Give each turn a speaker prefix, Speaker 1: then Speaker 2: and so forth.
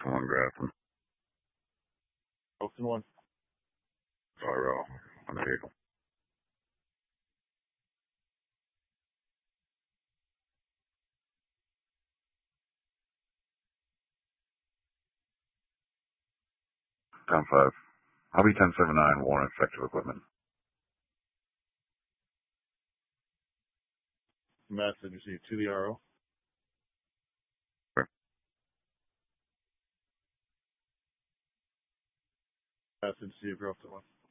Speaker 1: Come on, Grafton.
Speaker 2: Open one.
Speaker 1: RO on the vehicle. Town 5. Hobby 1079, Warren Effective Equipment.
Speaker 2: Message received to the RO.
Speaker 1: Okay.
Speaker 2: Message received, Grafton 1.